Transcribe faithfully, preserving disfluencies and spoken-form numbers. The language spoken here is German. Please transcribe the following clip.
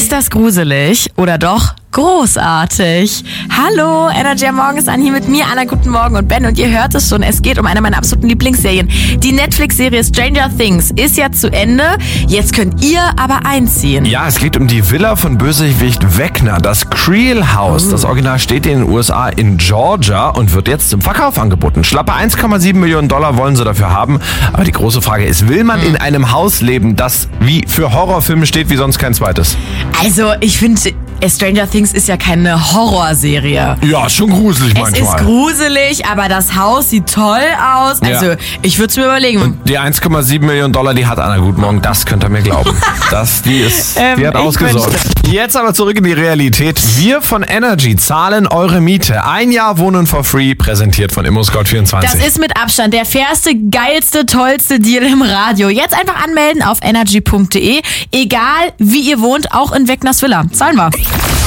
Ist das gruselig oder doch großartig? Hallo, Energy am Morgen ist an hier mit mir, Anna, guten Morgen und Ben, und ihr hört es schon, es geht um eine meiner absoluten Lieblingsserien. Die Netflix-Serie Stranger Things ist ja zu Ende, jetzt könnt ihr aber einziehen. Ja, es geht um die Villa von Bösewicht Vecna, das Creel House. Uh. Das Original steht in den U S A in Georgia und wird jetzt zum Verkauf angeboten. Schlappe eins Komma sieben Millionen Dollar wollen sie dafür haben, aber die große Frage ist, will man in einem Haus leben, das wie für Horrorfilme steht, wie sonst kein zweites? Also, ich finde, Stranger Things ist ja keine Horrorserie. Ja, ist schon gruselig es manchmal. Es ist gruselig, aber das Haus sieht toll aus. Also, ja. ich würde es mir überlegen. Und die eins Komma sieben Millionen Dollar, die hat Anna Guten Morgen, das könnt ihr mir glauben. das, die ist, die ähm, hat ausgesorgt. Jetzt aber zurück in die Realität. Wir von Energy zahlen eure Miete. Ein Jahr Wohnen for free, präsentiert von ImmoScout vierundzwanzig. Das ist mit Abstand der fairste, geilste, tollste Deal im Radio. Jetzt einfach anmelden auf energy punkt de. Egal, wie ihr wohnt, auch in Vecnas Villa. Zahlen wir.